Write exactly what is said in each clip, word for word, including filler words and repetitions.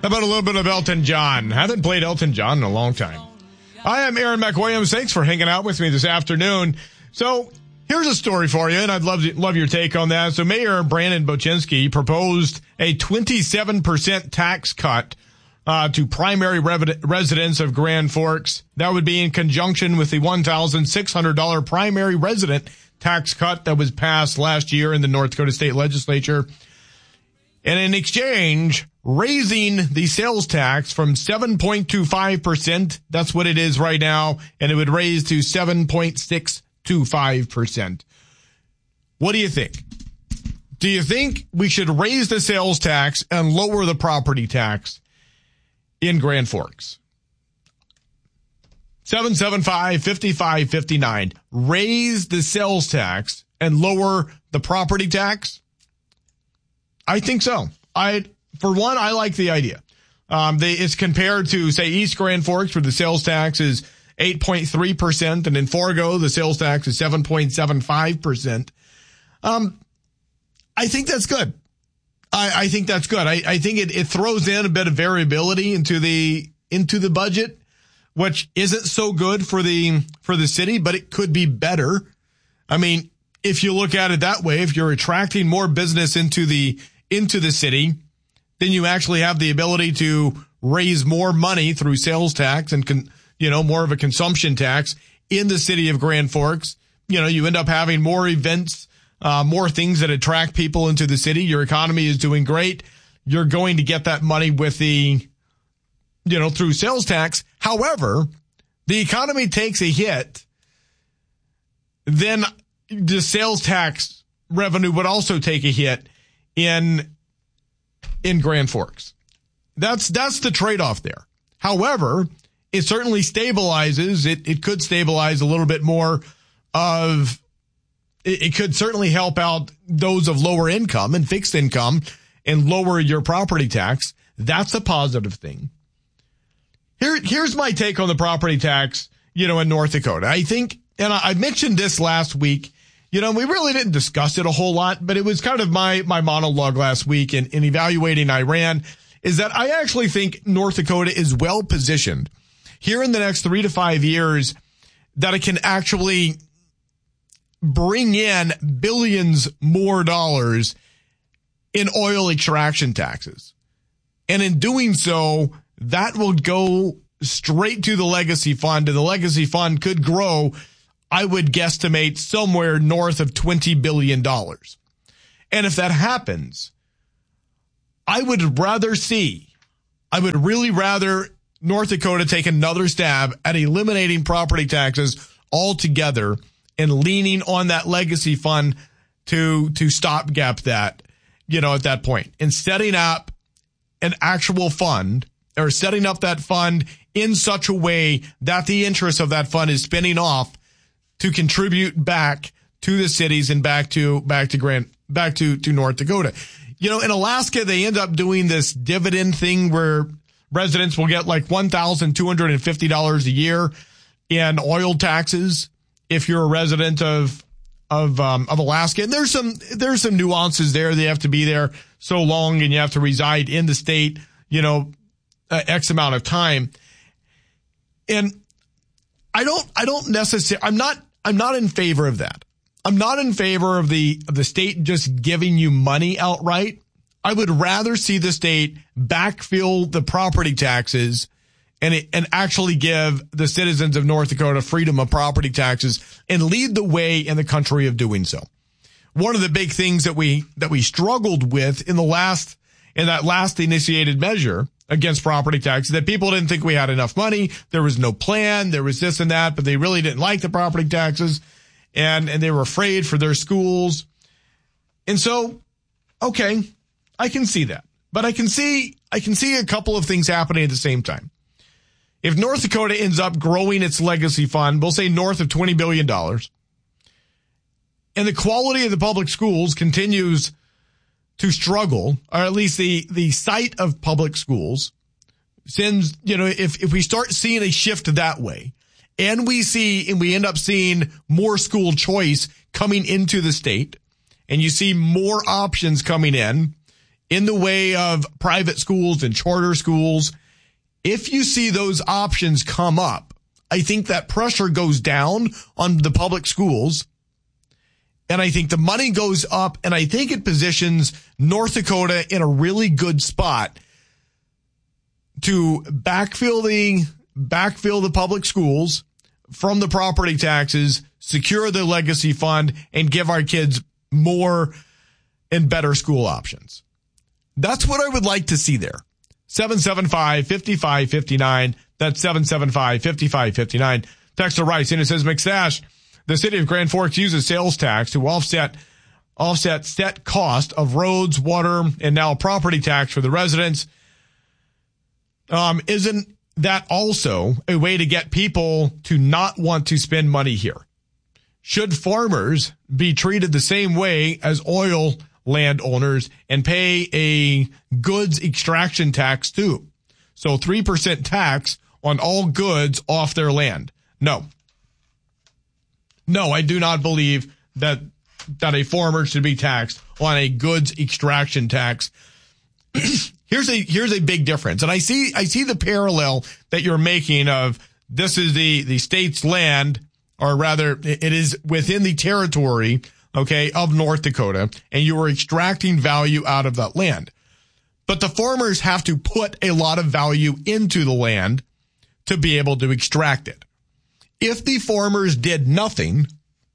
How about a little bit of Elton John? Haven't played Elton John in a long time. I am Aaron McWilliams. Thanks for hanging out with me this afternoon. So here's a story for you, and I'd love to, love your take on that. So Mayor Brandon Boczynski proposed a twenty-seven percent tax cut uh, to primary rev- residents of Grand Forks. That would be in conjunction with the one thousand six hundred dollars primary resident tax cut that was passed last year in the North Dakota State Legislature. And in exchange, raising the sales tax from seven point two five percent, that's what it is right now, and it would raise to seven point six two five percent. What do you think? Do you think we should raise the sales tax and lower the property tax in Grand Forks? seven seven five, five five five nine. Raise the sales tax and lower the property tax? I think so. I, for one, I like the idea. Um, they, it's compared to, say, East Grand Forks, where the sales tax is eight point three percent, and in Fargo, the sales tax is seven point seven five percent. Um, I think that's good. I, I think that's good. I, I think it, it throws in a bit of variability into the, into the budget, which isn't so good for the, for the city, but it could be better. I mean, if you look at it that way, if you're attracting more business into the, into the city, then you actually have the ability to raise more money through sales tax and, con, you know, more of a consumption tax in the city of Grand Forks. You know, you end up having more events, uh, more things that attract people into the city. Your economy is doing great. You're going to get that money with the, you know, through sales tax. However, the economy takes a hit, then the sales tax revenue would also take a hit in, in Grand Forks. That's, that's the trade-off there. However, it certainly stabilizes. It, it could stabilize a little bit more of, it, it could certainly help out those of lower income and fixed income and lower your property tax. That's a positive thing. Here, here's my take on the property tax, you know, in North Dakota. I think, and I, I mentioned this last week, you know, we really didn't discuss it a whole lot, but it was kind of my, my monologue last week in, in evaluating Iran, is that I actually think North Dakota is well positioned here in the next three to five years that it can actually bring in billions more dollars in oil extraction taxes. And in doing so, that will go straight to the legacy fund, and the legacy fund could grow, I would guesstimate, somewhere north of twenty billion dollars. And if that happens, I would rather see, I would really rather North Dakota take another stab at eliminating property taxes altogether and leaning on that legacy fund to, to stopgap that, you know, at that point, and setting up an actual fund, or setting up that fund in such a way that the interest of that fund is spinning off to contribute back to the cities and back to, back to Grand, back to, to North Dakota. You know, in Alaska, they end up doing this dividend thing where residents will get like one thousand two hundred fifty dollars a year in oil taxes if you're a resident of, of, um, of Alaska. And there's some, there's some nuances there. They have to be there so long and you have to reside in the state, you know, uh, X amount of time. And I don't, I don't necessarily, I'm not, I'm not in favor of that. I'm not in favor of the, of the state just giving you money outright. I would rather see the state backfill the property taxes and it, and actually give the citizens of North Dakota freedom of property taxes and lead the way in the country of doing so. One of the big things that we, that we struggled with in the last, in that last initiated measure against property taxes, that people didn't think we had enough money. There was no plan. There was this and that, but they really didn't like the property taxes, and, and they were afraid for their schools. And so, okay, I can see that, but I can see, I can see a couple of things happening at the same time. If North Dakota ends up growing its legacy fund, we'll say north of twenty billion dollars, and the quality of the public schools continues to struggle, or at least the, the site of public schools sends, you know, if, if we start seeing a shift that way, and we see, and we end up seeing more school choice coming into the state, and you see more options coming in, in the way of private schools and charter schools. If you see those options come up, I think that pressure goes down on the public schools. And I think the money goes up, and I think it positions North Dakota in a really good spot to backfill the, backfill the public schools from the property taxes, secure the legacy fund, and give our kids more and better school options. That's what I would like to see there. seven seven five, five five five nine. That's seven seven five, five five five nine. Texter writes in and says, McStash, the city of Grand Forks uses sales tax to offset offset set cost of roads, water, and now property tax for the residents. Um, isn't that also a way to get people to not want to spend money here? Should farmers be treated the same way as oil landowners and pay a goods extraction tax too? So three percent tax on all goods off their land. No. No, I do not believe that that a farmer should be taxed on a goods extraction tax. here's a here's a big difference. And I see I see the parallel that you're making of this is the, the state's land, or rather it is within the territory, okay, of North Dakota, and you are extracting value out of that land. But the farmers have to put a lot of value into the land to be able to extract it. If the farmers did nothing,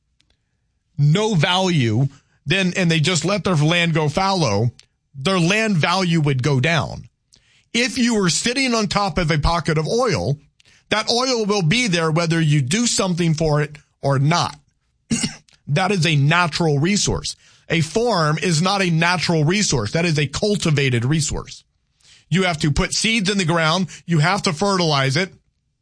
no value, then, and they just let their land go fallow, their land value would go down. If you were sitting on top of a pocket of oil, that oil will be there whether you do something for it or not. That is a natural resource. A farm is not a natural resource. That is a cultivated resource. You have to put seeds in the ground. You have to fertilize it.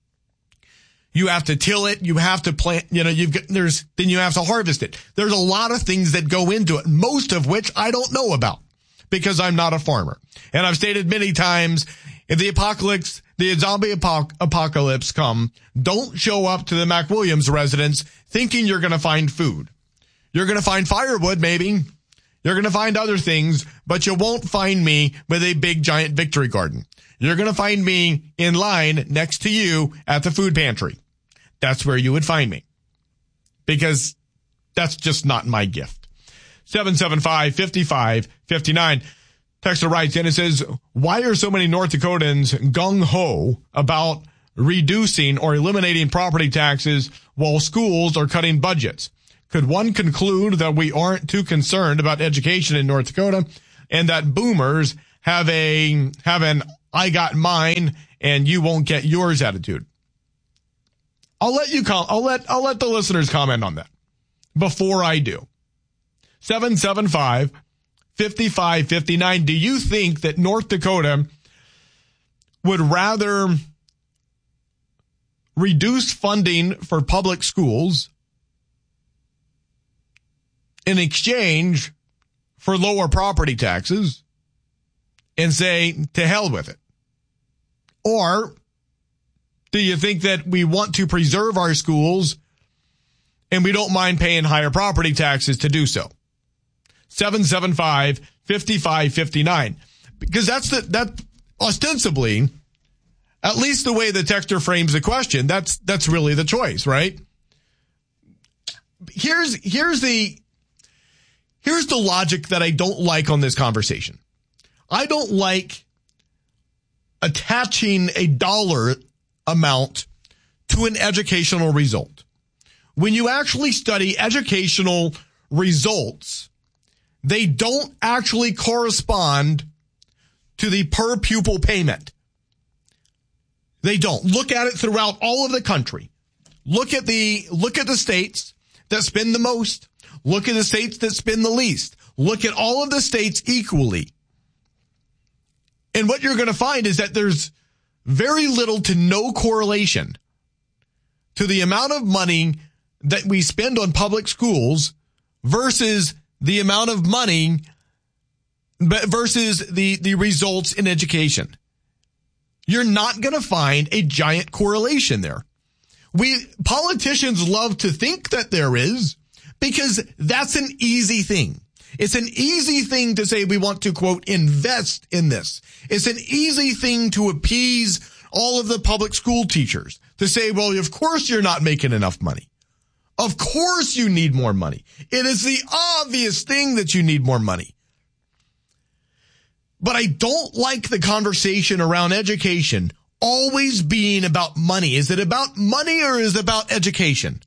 You have to till it. You have to plant, you know, you've got, there's, then you have to harvest it. There's a lot of things that go into it, most of which I don't know about because I'm not a farmer. And I've stated many times, if the apocalypse, the zombie apoc- apocalypse come, don't show up to the McWilliams residence thinking you're going to find food. You're going to find firewood, maybe. You're going to find other things, but you won't find me with a big giant victory garden. You're going to find me in line next to you at the food pantry. That's where you would find me because that's just not my gift. seven seven five, five five five nine. Texter writes in and says, why are so many North Dakotans gung-ho about reducing or eliminating property taxes while schools are cutting budgets? Could one conclude that we aren't too concerned about education in North Dakota and that boomers have a, have an I got mine and you won't get yours attitude? I'll let you com- I'll let, I'll let the listeners comment on that before I do. seven seven five, five five five nine. Do you think that North Dakota would rather reduce funding for public schools in exchange for lower property taxes and say, to hell with it? Or do you think that we want to preserve our schools and we don't mind paying higher property taxes to do so? seven seven five, five five five nine. Because that's the, that ostensibly, at least the way the texter frames the question, that's, that's really the choice, right? Here's, here's the, here's the logic that I don't like on this conversation. I don't like attaching a dollar amount to an educational result. When you actually study educational results, they don't actually correspond to the per pupil payment. They don't. Look at it throughout all of the country. Look at the, look at the states that spend the most. Look at the states that spend the least. Look at all of the states equally. And what you're going to find is that there's very little to no correlation to the amount of money that we spend on public schools versus the amount of money versus the, the results in education. You're not going to find a giant correlation there. We politicians love to think that there is because that's an easy thing. It's an easy thing to say we want to, quote, invest in this. It's an easy thing to appease all of the public school teachers to say, well, of course you're not making enough money. Of course you need more money. It is the obvious thing that you need more money. But I don't like the conversation around education always being about money. Is it about money or is it about education?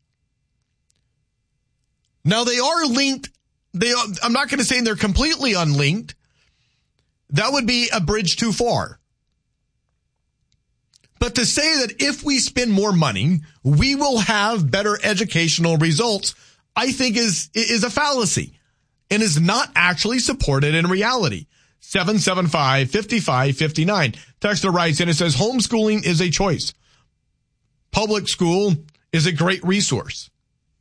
Now, they are linked. They are, I'm not going to say they're completely unlinked. That would be a bridge too far. But to say that if we spend more money, we will have better educational results, I think is, is a fallacy and is not actually supported in reality. seven seven five, five five five nine. Texter writes in, it says, homeschooling is a choice. Public school is a great resource.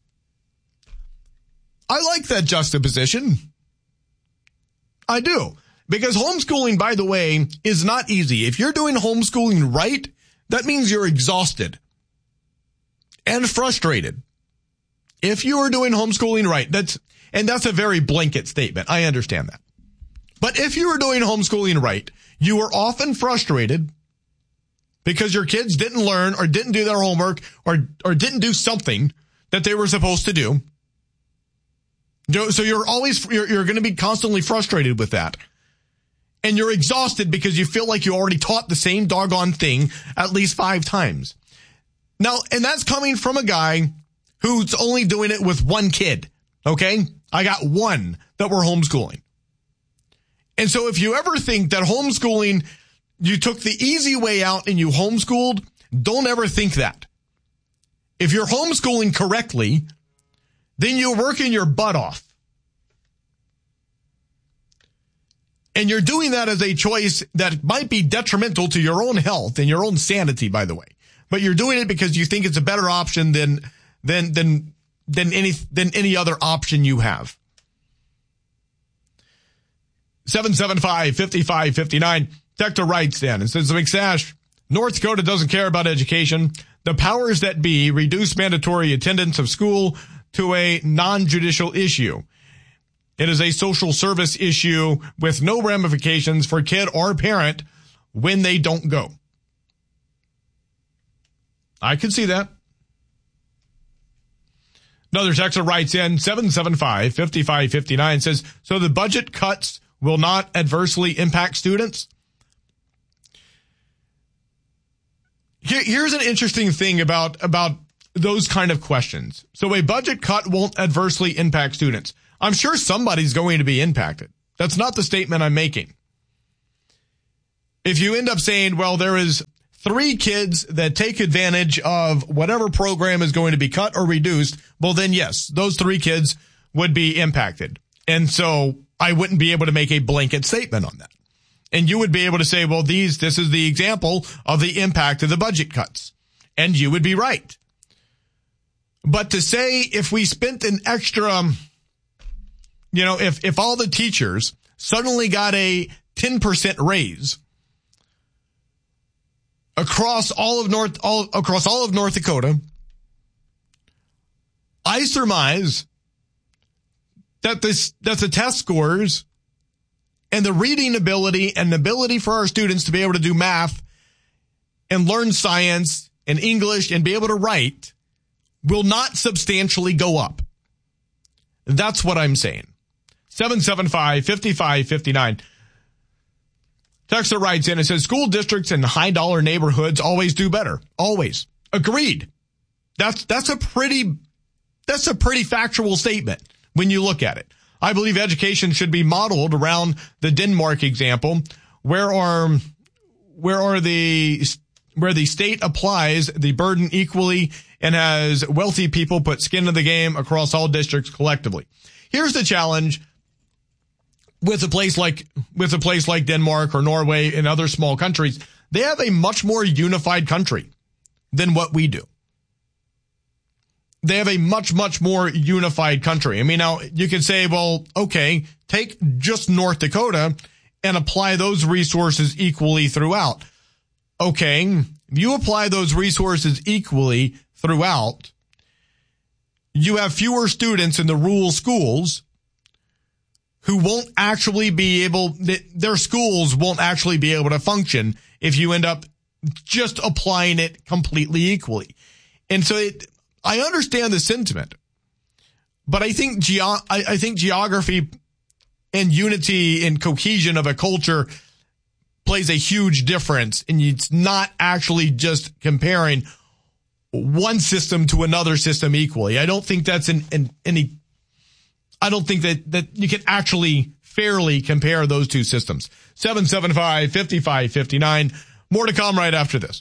I like that juxtaposition. I do. Because homeschooling, by the way, is not easy. If you're doing homeschooling right, that means you're exhausted and frustrated. If you are doing homeschooling right, that's, and that's a very blanket statement. I understand that. But if you are doing homeschooling right, you are often frustrated because your kids didn't learn or didn't do their homework or, or didn't do something that they were supposed to do. So you're always, you're, you're going to be constantly frustrated with that. And you're exhausted because you feel like you already taught the same doggone thing at least five times. Now, and that's coming from a guy who's only doing it with one kid. Okay. I got one that we're homeschooling. And so if you ever think that homeschooling, you took the easy way out and you homeschooled, don't ever think that. If you're homeschooling correctly, then you're working your butt off. And you're doing that as a choice that might be detrimental to your own health and your own sanity, by the way. But you're doing it because you think it's a better option than than than than any than any other option you have. seven seven five, five five five nine. Texter writes in and says, McSash, North Dakota doesn't care about education. The powers that be reduce mandatory attendance of school to a non-judicial issue. It is a social service issue with no ramifications for kid or parent when they don't go. I can see that. Another texter writes in, seven seven five, five five five nine, says, so the budget cuts will not adversely impact students? Here, here's an interesting thing about, about those kind of questions. So a budget cut won't adversely impact students. I'm sure somebody's going to be impacted. That's not the statement I'm making. If you end up saying, well, there is three kids that take advantage of whatever program is going to be cut or reduced, well, then yes, those three kids would be impacted. And so I wouldn't be able to make a blanket statement on that. And you would be able to say, well, these, this is the example of the impact of the budget cuts. And you would be right. But to say if we spent an extra, you know, if, if all the teachers suddenly got a ten percent raise across all of North, all, across all of North Dakota, I surmise that this, that the test scores and the reading ability and ability for our students to be able to do math and learn science and English and be able to write will not substantially go up. That's what I'm saying. seven seven five, five five five nine. Texter writes in and says, school districts in high dollar neighborhoods always do better. Always. Agreed. That's, that's a pretty, that's a pretty factual statement when you look at it. I believe education should be modeled around the Denmark example, where are, where are the, where the state applies the burden equally and has wealthy people put skin in the game across all districts collectively. Here's the challenge with a place like, with a place like Denmark or Norway and other small countries. They have a much more unified country than what we do. They have a much, much more unified country. I mean, now you could say, well, okay, take just North Dakota and apply those resources equally throughout. Okay, if you apply those resources equally throughout, you have fewer students in the rural schools who won't actually be able, their schools won't actually be able to function if you end up just applying it completely equally. And so it, I understand the sentiment, but I think ge- I, I think geography and unity and cohesion of a culture plays a huge difference. And it's not actually just comparing one system to another system equally. I don't think that's in, in any, I don't think that, that you can actually fairly compare those two systems. seven seven five, five five five nine. More to come right after this.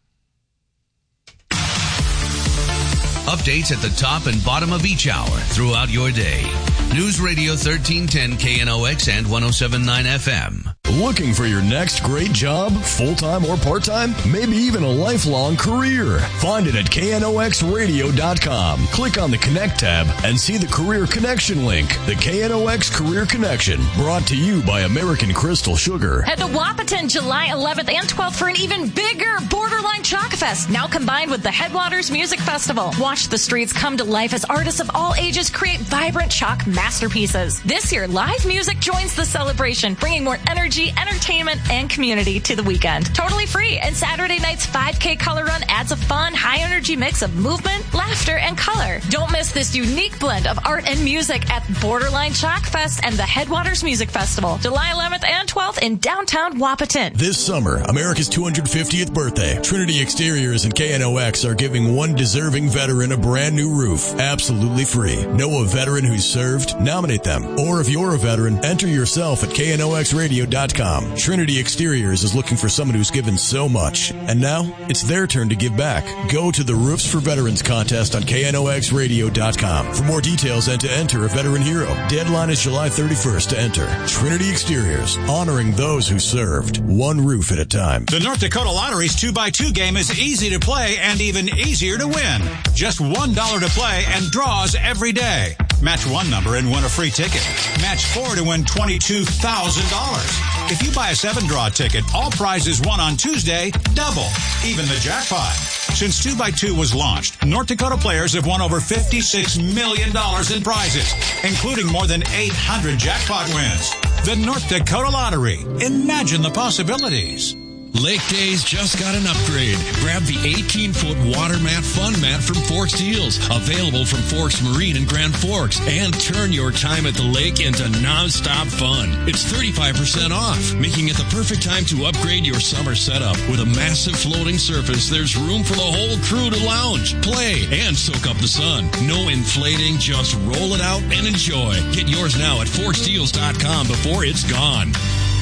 Updates at the top and bottom of each hour throughout your day. News Radio thirteen ten K N O X and one oh seven point nine F M. Looking for your next great job, full-time or part-time? Maybe even a lifelong career? Find it at K N O X radio dot com. Click on the Connect tab and see the Career Connection link. The K N O X Career Connection, brought to you by American Crystal Sugar. Head to Wahpeton July eleventh and twelfth for an even bigger Borderline Chalk Fest, now combined with the Headwaters Music Festival. Watch the streets come to life as artists of all ages create vibrant chalk masterpieces. This year, live music joins the celebration, bringing more energy, entertainment, and community to the weekend. Totally free, and Saturday night's five K color run adds a fun, high-energy mix of movement, laughter, and color. Don't miss this unique blend of art and music at Borderline Chalk Fest and the Headwaters Music Festival, July eleventh and twelfth in downtown Wahpeton. This summer, America's two hundred fiftieth birthday, Trinity Exteriors and K N O X are giving one deserving veteran a brand new roof, absolutely free. Know a veteran who's served? Nominate them. Or if you're a veteran, enter yourself at K N O X radio dot com. Trinity Exteriors is looking for someone who's given so much, and now it's their turn to give back. Go to the Roofs for Veterans contest on K N O X radio dot com for more details and to enter a veteran hero. Deadline is July thirty-first to enter. Trinity Exteriors, honoring those who served, one roof at a time. The North Dakota Lottery's two by two game is easy to play and even easier to win. Just one dollar to play and draws every day. Match one number and win a free ticket. Match four to win twenty-two thousand dollars. If you buy a seven-draw ticket, all prizes won on Tuesday double, even the jackpot. Since two by two was launched, North Dakota players have won over fifty-six million dollars in prizes, including more than eight hundred jackpot wins. The North Dakota Lottery. Imagine the possibilities. Lake Days just got an upgrade. Grab the eighteen-foot water mat fun mat from Forks Deals, available from Forks Marine in Grand Forks, and turn your time at the lake into non-stop fun. It's thirty-five percent off, making it the perfect time to upgrade your summer setup. With a massive floating surface, there's room for the whole crew to lounge, play, and soak up the sun. No inflating, just roll it out and enjoy. Get yours now at forks deals dot com before it's gone.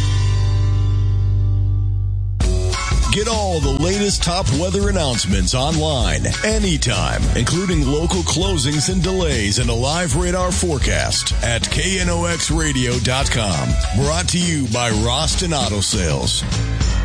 Get all the latest top weather announcements online, anytime, including local closings and delays and a live radar forecast at K N O X radio dot com. Brought to you by Roston Auto Sales.